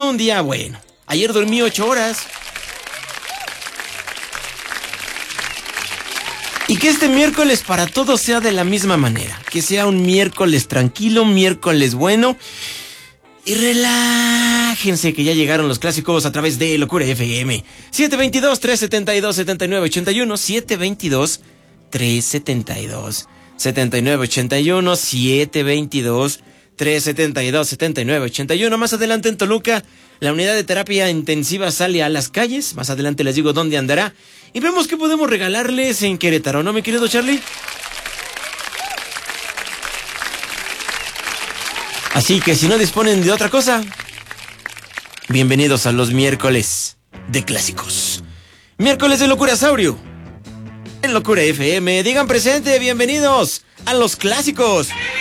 un día bueno. Ayer dormí 8 horas. Y que este miércoles para todos sea de la misma manera. Que sea un miércoles tranquilo, miércoles bueno. Y relájense que ya llegaron los clásicos a través de Locura FM. 722-372-7981. 722-372-7981. 722-372-7981. Más adelante en Toluca, la unidad de terapia intensiva sale a las calles. Más adelante les digo dónde andará. Y vemos qué podemos regalarles en Querétaro, ¿no, mi querido Charlie? Así que si no disponen de otra cosa, bienvenidos a los miércoles de clásicos. Miércoles de Locurasaurio. En Locura FM, digan presente, bienvenidos a los clásicos.